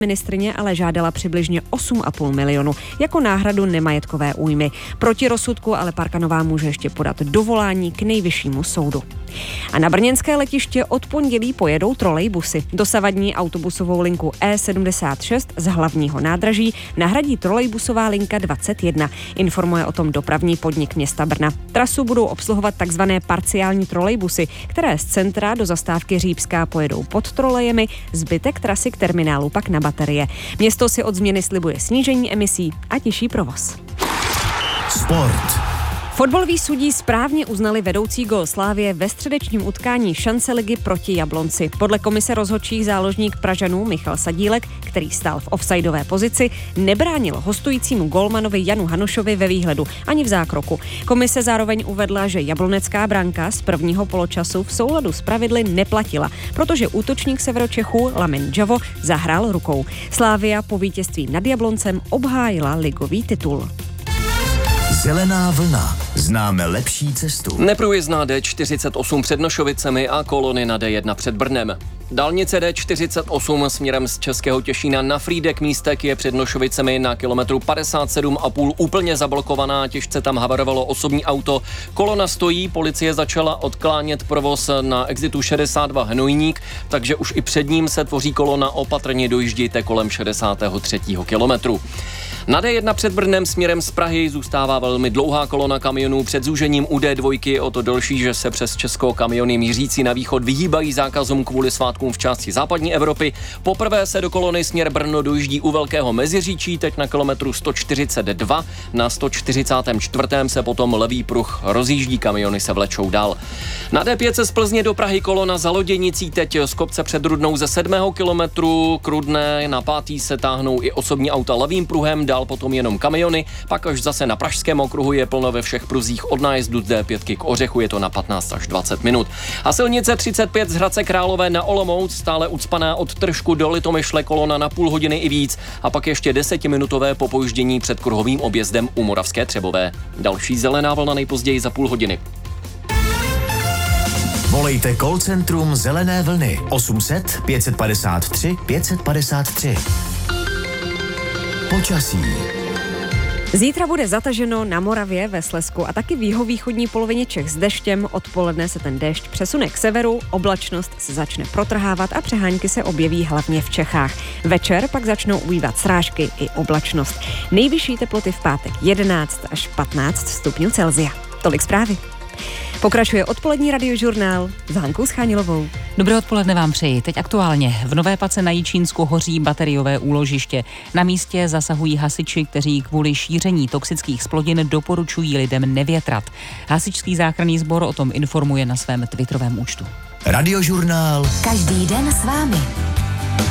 Ministryně ale žádala přibližně 8,5 milionu jako náhradu nemajetkové újmy. Proti rozsudku ale Parkanová může ještě podat dovolání k Nejvyššímu soudu. A na brněnské letiště od pondělí pojedou trolejbusy. Dosavadní autobusovou linku E76 z hlavního nádraží nahradí trolejbusová linka 21. Informuje o tom dopravní podnik města Brna. Trasu budou obsluhovat takzvané parciální trolejbusy, které z centra do zastávky Řípská pojedou pod trolejemi, zbytek trasy k terminálu pak na baterie. Město si od změny slibuje snížení emisí a těžší provoz. Sport. Fotbaloví sudí správně uznali vedoucí gól Slavie ve středečním utkání šance ligy proti Jablonci. Podle komise rozhodčích záložník Pražanů Michal Sadílek, který stál v offsideové pozici, nebránil hostujícímu gólmanovi Janu Hanušovi ve výhledu ani v zákroku. Komise zároveň uvedla, že jablonecká branka z prvního poločasu v souladu s pravidly neplatila, protože útočník Severočechů Lamin Javo zahrál rukou. Slavia po vítězství nad Jabloncem obhájila ligový titul. Zelená vlna. Známe lepší cestu. Neprůjezdná D48 před Nošovicemi a kolony na D1 před Brnem. Dálnice D48 směrem z Českého Těšína na Frýdek místek je před Nošovicemi na kilometru 57,5 úplně zablokovaná, těžce tam havarovalo osobní auto. Kolona stojí, policie začala odklánět provoz na exitu 62 Hnojník, takže už i před ním se tvoří kolona, opatrně dojíždějte kolem 63. kilometru. Na D1 před Brnem směrem z Prahy zůstává velmi dlouhá kolona kamionů před zúžením u D2, o to delší, že se přes Česko kamiony mířící na východ vyhýbají zákazům kvůli svátkům v části západní Evropy. Poprvé se do kolony směr Brno dojíždí u Velkého Meziříčí, teď na kilometru 142, na 144. se potom levý pruh rozjíždí, kamiony se vlečou dál. Na D5 z Plzně do Prahy kolona za Loděnicí, teď z kopce před Rudnou ze 7. kilometru k Rudné, na 5. se táhnou i osobní auta levým pruhem, dál potom jenom kamiony, pak až zase na Pražském okruhu je plno ve všech pruzích od nájezdu z D5 k Ořechu, je to na 15 až 20 minut. A silnice 35 z Hradce Králové na Olomouc, stále ucpaná od Tržku do Litomyšle, kolona na půl hodiny i víc a pak ještě 10minutové popoždění před kruhovým objezdem u Moravské Třebové. Další zelená vlna nejpozději za půl hodiny. Volejte call centrum Zelené vlny 800 553 553. Počasí. Zítra bude zataženo na Moravě, ve Slezsku a taky v jihovýchodní polovině Čech s deštěm. Odpoledne se ten déšť přesune k severu, oblačnost se začne protrhávat a přehánky se objeví hlavně v Čechách. Večer pak začnou ubývat srážky i oblačnost. Nejvyšší teploty v pátek 11 až 15 stupňů Celsia. Tolik zprávy. Pokračuje odpolední radiožurnál s Hankou Schánilovou. Dobré odpoledne vám přeji. Teď aktuálně. V Nové Pace na Jičínsku hoří bateriové úložiště. Na místě zasahují hasiči, kteří kvůli šíření toxických splodin doporučují lidem nevětrat. Hasičský záchranný sbor o tom informuje na svém twitterovém účtu. Radiožurnál. Každý den s vámi.